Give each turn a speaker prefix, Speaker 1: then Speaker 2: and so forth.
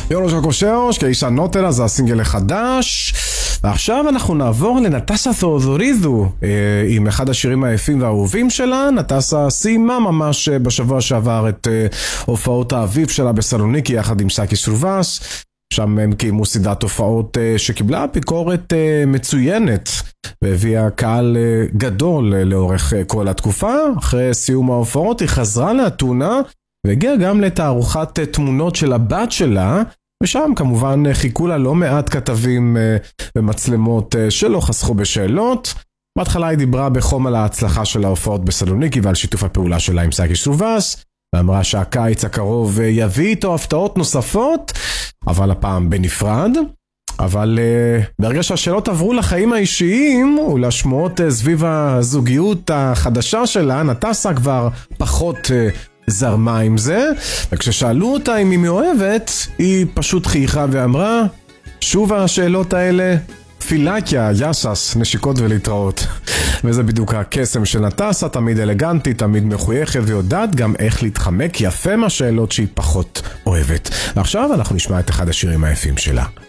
Speaker 1: יונו ז'קושאוש, כאישה נוטלה, זה הסינגל החדש. ועכשיו אנחנו נעבור לנטסה תאודורידו עם אחד השירים היפים והאהובים שלה. נטסה סיימה ממש בשבוע שעבר את הופעות האביב שלה בסלוניקי יחד עם סאקיס רובס. שם הם קיימו סדרת הופעות שקיבלה ביקורת מצוינת והביאה קהל גדול לאורך כל התקופה. אחרי סיום ההופעות היא חזרה לאתונה והגיעה גם לתערוכת תמונות של הבת שלה, ושם כמובן חיכו לה לא מעט כתבים ומצלמות שלא חסכו בשאלות. בהתחלה היא דיברה בחום על ההצלחה של ההופעות בסלוניקי ועל שיתוף הפעולה שלה עם סאקיס רובס, ואמרה שהקיץ הקרוב יביא איתו הפתעות נוספות, אבל הפעם בנפרד. אבל ברגע שהשאלות עברו לחיים האישיים ולשמועות סביב הזוגיות החדשה שלה, נטסה כבר פחות זרמה עם זה, וכששאלו אותה אם היא מאוהבת, היא פשוט חייכה ואמרה, שוב השאלות האלה, פילקיה, יסס, נשיקות ולהתראות. וזה בדיוק הקסם של נטסה, תמיד אלגנטית, תמיד מחויכת, ויודעת גם איך להתחמק יפה מהשאלות שהיא פחות אוהבת. ועכשיו אנחנו נשמע את אחד השירים היפים שלה.